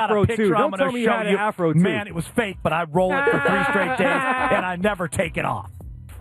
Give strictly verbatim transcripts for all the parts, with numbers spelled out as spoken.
afro got a picture too. I'm Don't going tell to me you show had you. an afro too. Man, it was fake, but I roll it for three straight days, and I never take it off.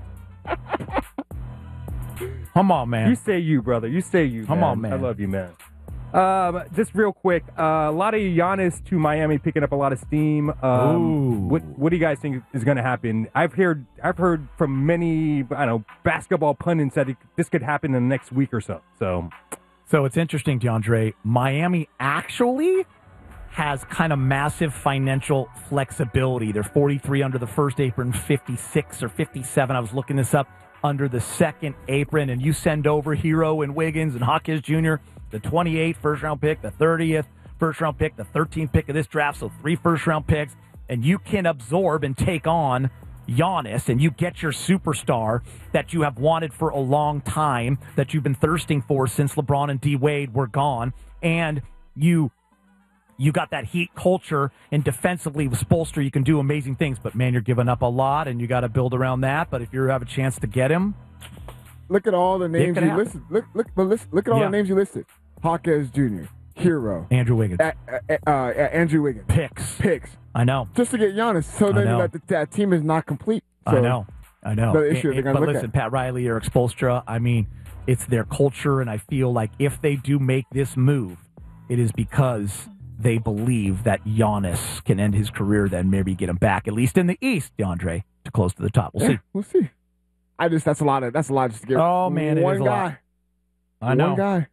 Come on, man. You say you, brother. You say you. Come man. on, man. I love you, man. Um, just real quick, uh, a lot of Giannis to Miami picking up a lot of steam. Um, Ooh. What What do you guys think is going to happen? I've heard I've heard from many I don't know basketball pundits that it, this could happen in the next week or so. So, so it's interesting, DeAndre. Miami actually has kind of massive financial flexibility. They're forty-three under the first apron, fifty-six or fifty-seven. I was looking this up under the second apron, and you send over Hero and Wiggins and Hawkins Junior, the twenty-eighth first-round pick, the thirtieth first-round pick, the thirteenth pick of this draft, so three first-round picks, and you can absorb and take on Giannis, and you get your superstar that you have wanted for a long time, that you've been thirsting for since LeBron and D-Wade were gone, and you you got that Heat culture, and defensively with Spoelstra, you can do amazing things, but, man, you're giving up a lot, and you got to build around that, but if you have a chance to get him... Look at all the names you happen. listed. Look, look, but listen, look at all Yeah. the names you listed. Hawkins Junior, Hero, Andrew Wiggins. uh, uh, uh, Andrew Wiggins, Picks. picks, I know. just to get Giannis. So I then know. that, that team is not complete. So I know. I know. the issue And- they're gonna but look listen, at. Pat Riley or Spoelstra, I mean, it's their culture, and I feel like if they do make this move, it is because they believe that Giannis can end his career, then maybe get him back, at least in the East, DeAndre, to close to the top. We'll Yeah, see. We'll see. I just that's a lot of that's a lot just to get. Oh, man, it one is a guy. lot. I know. One guy.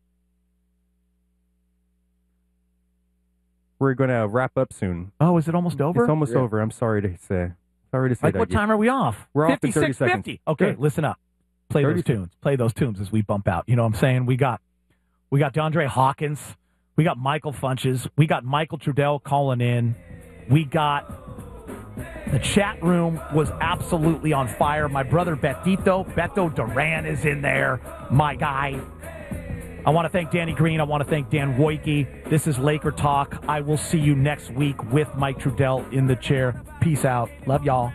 we're going to wrap up soon. Oh, is it almost over? It's almost Yeah. over. I'm sorry to say. Sorry to say Like, that. what time are we off? We're off in thirty fifty-six seconds. fifty. Okay, Good. listen up. Play those thirty tunes. Play those tunes as we bump out. You know what I'm saying? We got we got DeAndre Hawkins. We got Michael Funches. We got Michael Trudell calling in. We got the chat room was absolutely on fire. My brother Betito, Beto Duran is in there. My guy. I want to thank Danny Green. I want to thank Dan Wojcicki. This is Laker Talk. I will see you next week with Mike Trudell in the chair. Peace out. Love y'all.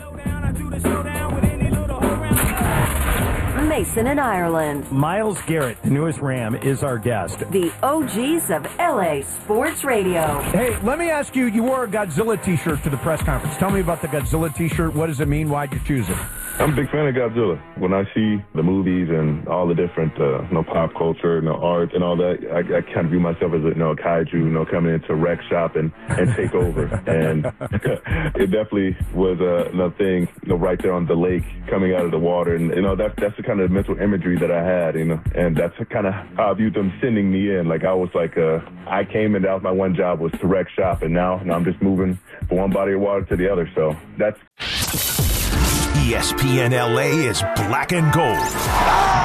Mason in Ireland. Myles Garrett, the newest Ram, is our guest. The O Gs of L A Sports Radio. Hey, let me ask you, you wore a Godzilla t-shirt to the press conference. Tell me about the Godzilla t-shirt. What does it mean? Why'd you choose it? I'm a big fan of Godzilla. When I see the movies and all the different, uh, you know, pop culture, you know, art and all that, I, I kind of view myself as a, you know, a kaiju, you know, coming into wreck shop and, and take over. And it definitely was uh, another thing, you know, right there on the lake, coming out of the water. And, you know, that's, that's the kind of mental imagery that I had, you know, and that's kind of how I viewed them sending me in. Like, I was like, uh, I came and that was my one job was to wreck shop. And now, now I'm just moving from one body of water to the other. So that's... E S P N L A is black and gold.